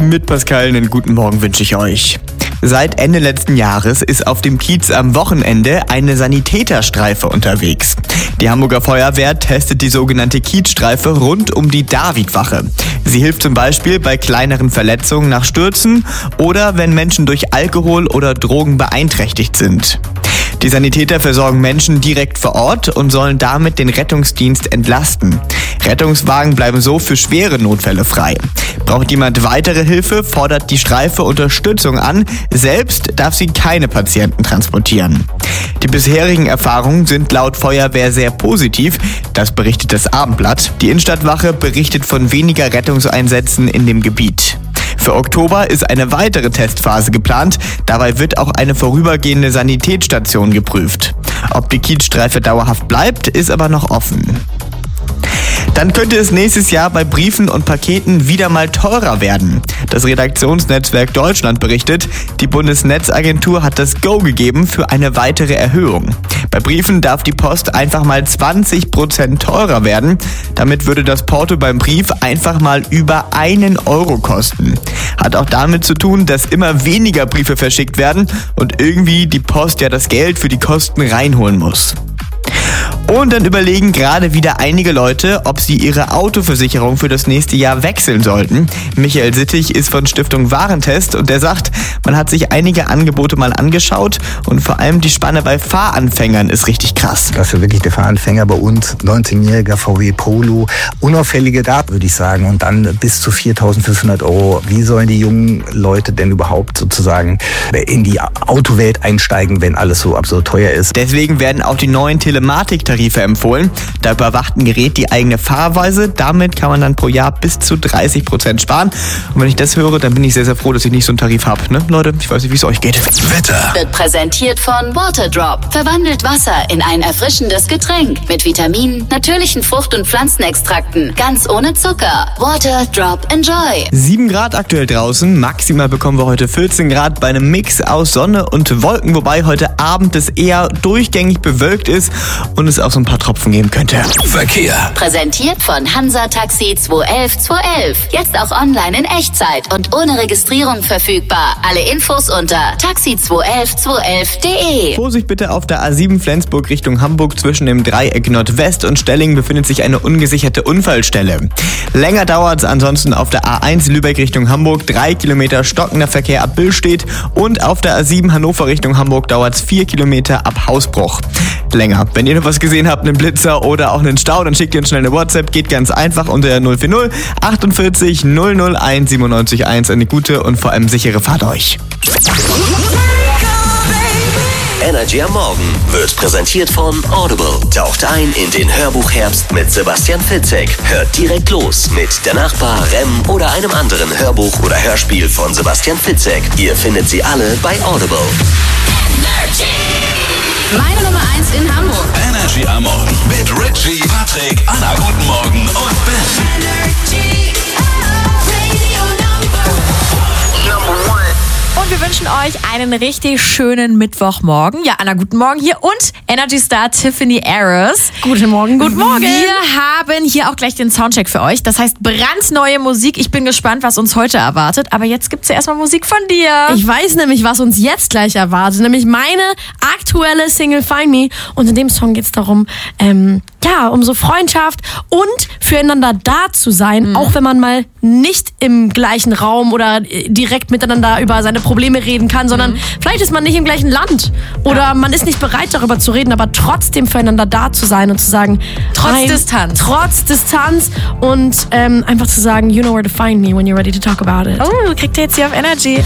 Mit Pascal einen guten Morgen wünsche ich euch. Seit Ende letzten Jahres ist auf dem Kiez am Wochenende eine Sanitäterstreife unterwegs. Die Hamburger Feuerwehr testet die sogenannte Kiezstreife rund um die Davidwache. Sie hilft zum Beispiel bei kleineren Verletzungen nach Stürzen oder wenn Menschen durch Alkohol oder Drogen beeinträchtigt sind. Die Sanitäter versorgen Menschen direkt vor Ort und sollen damit den Rettungsdienst entlasten. Rettungswagen bleiben so für schwere Notfälle frei. Braucht jemand weitere Hilfe, fordert die Streife Unterstützung an. Selbst darf sie keine Patienten transportieren. Die bisherigen Erfahrungen sind laut Feuerwehr sehr positiv. Das berichtet das Abendblatt. Die Innenstadtwache berichtet von weniger Rettungseinsätzen in dem Gebiet. Für Oktober ist eine weitere Testphase geplant. Dabei wird auch eine vorübergehende Sanitätsstation geprüft. Ob die Kiezstreife dauerhaft bleibt, ist aber noch offen. Dann könnte es nächstes Jahr bei Briefen und Paketen wieder mal teurer werden. Das Redaktionsnetzwerk Deutschland berichtet, die Bundesnetzagentur hat das Go gegeben für eine weitere Erhöhung. Bei Briefen darf die Post einfach mal 20% teurer werden. Damit würde das Porto beim Brief einfach mal über 1 Euro kosten. Hat auch damit zu tun, dass immer weniger Briefe verschickt werden und irgendwie die Post ja das Geld für die Kosten reinholen muss. Und dann überlegen gerade wieder einige Leute, ob sie ihre Autoversicherung für das nächste Jahr wechseln sollten. Michael Sittig ist von Stiftung Warentest und der sagt, man hat sich einige Angebote mal angeschaut und vor allem die Spanne bei Fahranfängern ist richtig krass. Das ist wirklich der Fahranfänger bei uns, 19-jähriger VW Polo, unauffällige Daten, würde ich sagen, und dann bis zu 4.500 Euro. Wie sollen die jungen Leute denn überhaupt sozusagen in die Autowelt einsteigen, wenn alles so absurd teuer ist? Deswegen werden auch die neuen Telematiktarife empfohlen. Da überwacht ein Gerät die eigene Fahrweise. Damit kann man dann pro Jahr bis zu 30% sparen. Und wenn ich das höre, dann bin ich sehr, sehr froh, dass ich nicht so einen Tarif habe. Ne? Leute, ich weiß nicht, wie es euch geht. Wetter wird präsentiert von Waterdrop. Verwandelt Wasser in ein erfrischendes Getränk mit Vitaminen, natürlichen Frucht- und Pflanzenextrakten. Ganz ohne Zucker. Waterdrop Enjoy. 7 Grad aktuell draußen. Maximal bekommen wir heute 14 Grad bei einem Mix aus Sonne und Wolken. Wobei heute Abend es eher durchgängig bewölkt ist und es auch so ein paar Tropfen geben könnte. Verkehr. Präsentiert von Hansa Taxi 211 211. Jetzt auch online in Echtzeit und ohne Registrierung verfügbar. Alle Infos unter taxi211 211.de. Vorsicht bitte auf der A7 Flensburg Richtung Hamburg. Zwischen dem Dreieck Nordwest und Stelling befindet sich eine ungesicherte Unfallstelle. Länger dauert es ansonsten auf der A1 Lübeck Richtung Hamburg. 3 Kilometer stockender Verkehr ab Billstedt. Und auf der A7 Hannover Richtung Hamburg dauert es 4 Kilometer ab Hausbruch. Länger. Wenn ihr noch was gesehen habt, einen Blitzer oder auch einen Stau, dann schickt ihr uns schnell eine WhatsApp. Geht ganz einfach unter 040 48 001 97 1. Eine gute und vor allem sichere Fahrt euch. Energy am Morgen wird präsentiert von Audible. Taucht ein in den Hörbuchherbst mit Sebastian Fitzek. Hört direkt los mit Der Nachbar, Rem oder einem anderen Hörbuch oder Hörspiel von Sebastian Fitzek. Ihr findet sie alle bei Audible. Meine Nummer 1 in Hamburg. Energy am Morgen mit Richie, Patrick, Anna, guten Morgen und Ben. Und wir wünschen euch einen richtig schönen Mittwochmorgen. Ja, Anna, guten Morgen hier und Energy-Star Tiffany Harris. Guten Morgen, guten Morgen. Wir haben hier auch gleich den Soundcheck für euch. Das heißt, brandneue Musik. Ich bin gespannt, was uns heute erwartet. Aber jetzt gibt's ja erstmal Musik von dir. Ich weiß nämlich, was uns jetzt gleich erwartet. Nämlich meine aktuelle Single Find Me. Und in dem Song geht's darum, um so Freundschaft und füreinander da zu sein, auch wenn man mal nicht im gleichen Raum oder direkt miteinander über seine Probleme reden kann, sondern vielleicht ist man nicht im gleichen Land oder man ist nicht bereit, darüber zu reden, aber trotzdem füreinander da zu sein und zu sagen, Trotz Distanz und einfach zu sagen, you know where to find me when you're ready to talk about it. Oh, kriegt ihr jetzt hier auf Energy.